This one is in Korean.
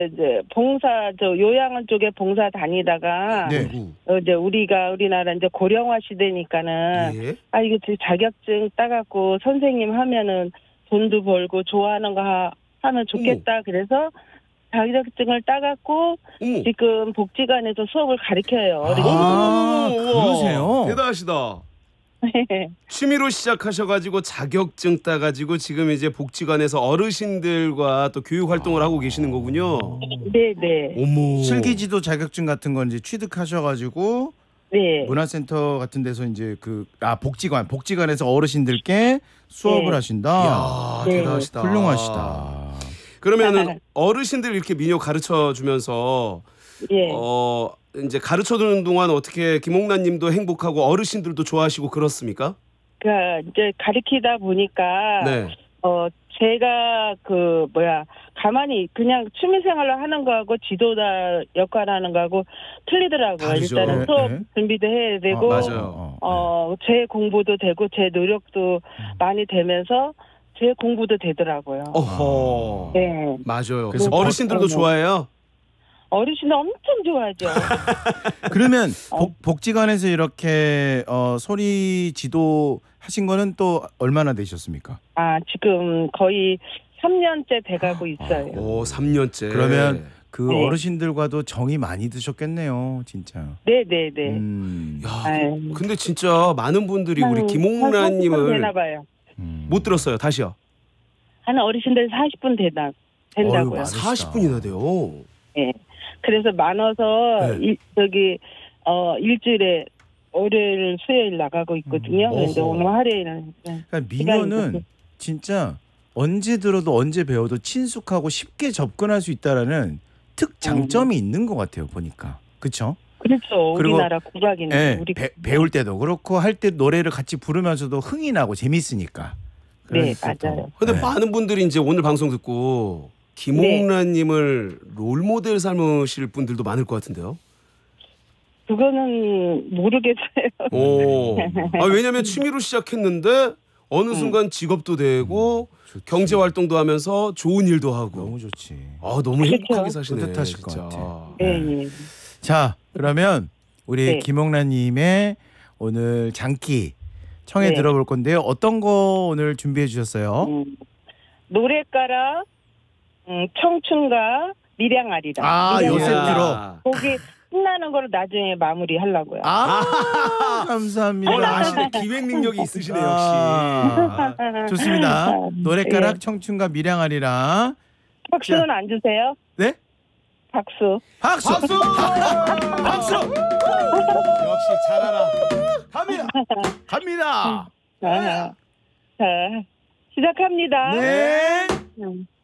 이제 봉사 요양원 쪽에 봉사 다니다가 네. 이제 우리나라 이제 고령화 시대니까는 예. 이거 자격증 따갖고 선생님 하면은 돈도 벌고 좋아하는 거 하면 좋겠다. 그래서 자격증을 따갖고 지금 복지관에서 수업을 가르쳐요. 그러세요? 대단하시다. 취미로 시작하셔가지고 자격증 따가지고 지금 이제 복지관에서 어르신들과 또 교육 활동을 하고 계시는 거군요. 네네. 어머. 실기지도 자격증 같은 건 이제 취득하셔가지고 네. 문화센터 같은 데서 이제 복지관에서 어르신들께 수업을 네. 하신다. 이야, 네. 대단하시다. 훌륭하시다. 그러면은 어르신들 이렇게 민요 가르쳐 주면서 예. 이제 가르쳐 주는 동안 어떻게 김옥란 님도 행복하고 어르신들도 좋아하시고 그렇습니까? 그러니까 이제 가르치다 보니까 네. 제가 가만히 그냥 취미생활로 하는 거하고 지도자 역할하는 거하고 틀리더라고요. 다르죠. 일단은 수업 네. 준비도 해야 되고 맞아요. 제 공부도 되고 제 노력도 많이 되면서 제 공부도 되더라고요. 어허. 네. 맞아요. 그래서 어르신들도 좋아해요? 어르신은 엄청 좋아하죠. 그러면 복지관에서 이렇게 소리 지도 하신 거는 또 얼마나 되셨습니까? 지금 거의 3년째 돼가고 있어요. 오, 3년째. 그러면 그 네. 어르신들과도 정이 많이 드셨겠네요, 진짜. 네네네. 야, 아유. 근데 진짜 많은 분들이 우리 김옥란 한 40분 님을 되나 봐요. 못 들었어요. 다시요. 한 어르신들 40분 된다고요. 많으시다. 40분이나 돼요. 예. 그래서 많아서 네. 일주일에 월요일 수요일 나가고 있거든요. 그런데 어허. 오늘 화요일은 그러니까 민요는 진짜 언제 들어도 언제 배워도 친숙하고 쉽게 접근할 수 있다라는 특장점이 있는 것 같아요, 보니까. 그렇죠? 그렇죠. 그리고, 우리나라 국악이는 네, 우리 배울 때도 그렇고 할 때 노래를 같이 부르면서도 흥이 나고 재밌으니까. 네, 그래서 또, 맞아요. 근데 네. 많은 분들이 이제 오늘 방송 듣고 김옥란 님을 롤모델 삼으실 분들도 많을 것 같은데요. 그거는 모르겠어요. 오. 왜냐면 취미로 시작했는데 어느 순간 직업도 되고 좋지. 경제 활동도 하면서 좋은 일도 하고. 너무 좋지. 너무 행복하게 사시네. 뿌듯하실 것 진짜. 같아. 네, 예. 자, 그러면 우리 네. 김옥란님의 오늘 장기 청해 네. 들어볼 건데요. 어떤 거 오늘 준비해 주셨어요? 노래가라, 청춘가, 밀양아리라. 요 세트로. 거기 신나는 거로 나중에 마무리 하려고요. 감사합니다. 아시네. 기획 능력이 있으시네요, 역시. 좋습니다. 노래가락 예. 청춘과 밀양아리라. 박수는 안 주세요? 네? 박수. 박수! 박수! 역시 잘 알아. 갑니다. 자, 시작합니다. 네. 음.